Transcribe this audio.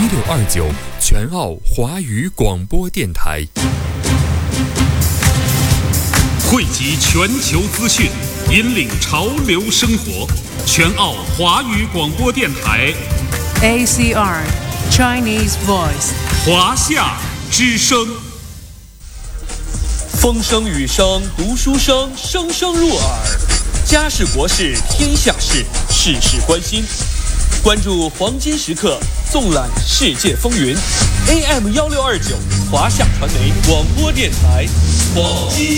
1629全澳华语广播电台， 汇集全球资讯，引领潮流生活。全澳华语广播电台 ACR Chinese Voice 华夏之声。 风声雨声读书声，声声入耳。家事国事天下事，事事关心。关注黄金时刻，纵览世界风云。AM 1629华夏传媒广播电台黄金